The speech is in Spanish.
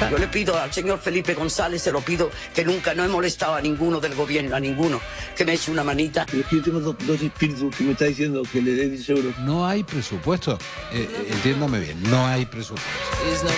nunca. Yo le pido al señor Felipe González, se lo pido, que nunca, no he molestado a ninguno del gobierno, a ninguno, que me eche una manita. Pero es que yo tengo dos espíritus que me está diciendo que le dé 10 euros. No hay presupuesto. Entiéndame bien, no hay presupuesto.